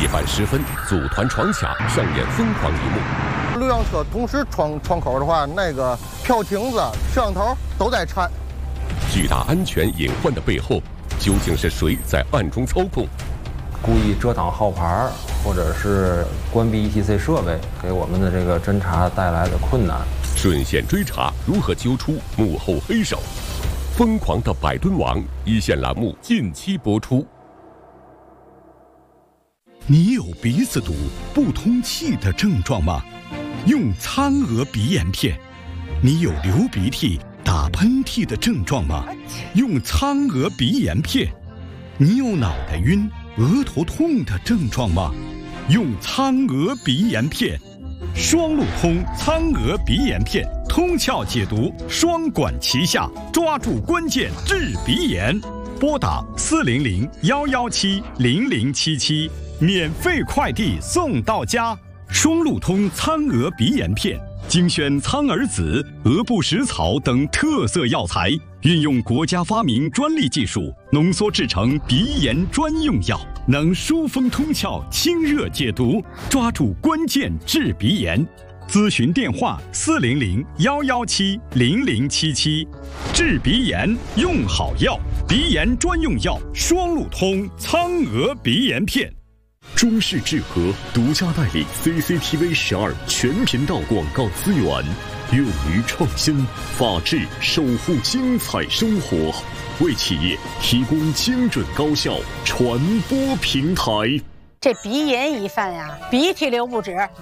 夜半时分，组团闯卡，上演疯狂一幕。 六辆车同时闯口的话，那个票亭子、摄像头都在颤。 巨大安全隐患的背后，究竟是谁在暗中操控？ 故意遮挡号牌，或者是关闭 ETC 设备，给我们的这个侦查带来的困难。 顺线追查，如何揪出幕后黑手？疯狂的百吨王一线栏目近期播出。 你有鼻子堵、不通气的症状吗？用苍娥鼻炎片。你有流鼻涕、打喷嚏的症状吗？用苍娥鼻炎片。你有脑袋晕、额头痛的症状吗？用苍娥鼻炎片。双路通苍娥鼻炎片，通窍解毒，双管齐下，抓住关键治鼻炎。拨打400-117-0077，免费快递送到家。双路通苍娥鼻炎片，精选苍耳子、鹅不食草等特色药材，运用国家发明专利技术，浓缩制成鼻炎专用药，能疏风通窍、清热解毒，抓住关键治鼻炎。咨询电话400-117-0077，治鼻炎用好药，鼻炎专用药双路通苍娥鼻炎片。 中视智和独家代理 CCTV12全频道广告资源，勇于创新，法治守护精彩生活，为企业提供精准高效传播平台。 这鼻炎一犯呀，鼻涕流不止，